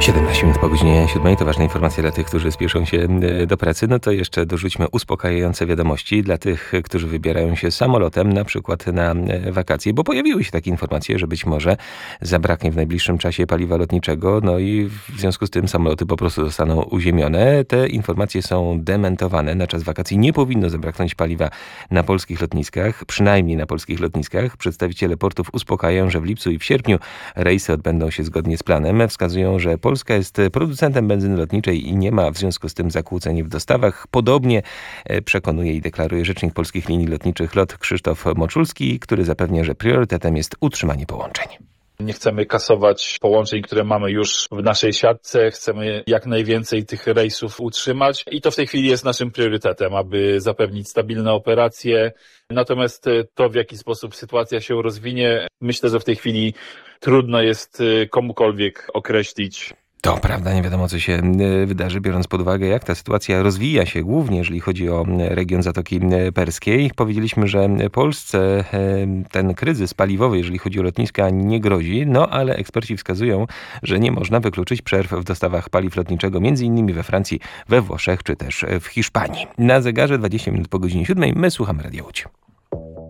17 minut po godzinie 7 to ważna informacja dla tych, którzy spieszą się do pracy. No to jeszcze dorzućmy uspokajające wiadomości dla tych, którzy wybierają się samolotem, na przykład na wakacje, bo pojawiły się takie informacje, że być może zabraknie w najbliższym czasie paliwa lotniczego, no i w związku z tym samoloty po prostu zostaną uziemione. Te informacje są dementowane. Na czas wakacji nie powinno zabraknąć paliwa na polskich lotniskach, przynajmniej na polskich lotniskach. Przedstawiciele portów uspokajają, że w lipcu i w sierpniu rejsy odbędą się zgodnie z planem. Wskazują, że Polska jest producentem benzyny lotniczej i nie ma w związku z tym zakłóceń w dostawach. Podobnie przekonuje i deklaruje rzecznik Polskich Linii Lotniczych LOT Krzysztof Moczulski, który zapewnia, że priorytetem jest utrzymanie połączeń. Nie chcemy kasować połączeń, które mamy już w naszej siatce. Chcemy jak najwięcej tych rejsów utrzymać i to w tej chwili jest naszym priorytetem, aby zapewnić stabilne operacje. Natomiast to, w jaki sposób sytuacja się rozwinie, myślę, że w tej chwili trudno jest komukolwiek określić. To prawda, nie wiadomo co się wydarzy, biorąc pod uwagę jak ta sytuacja rozwija się, głównie jeżeli chodzi o region Zatoki Perskiej. Powiedzieliśmy, że Polsce ten kryzys paliwowy, jeżeli chodzi o lotniska, nie grozi, no ale eksperci wskazują, że nie można wykluczyć przerw w dostawach paliw lotniczego, między innymi we Francji, we Włoszech czy też w Hiszpanii. Na zegarze 20 minut po godzinie 7 my słuchamy Radia Łódź.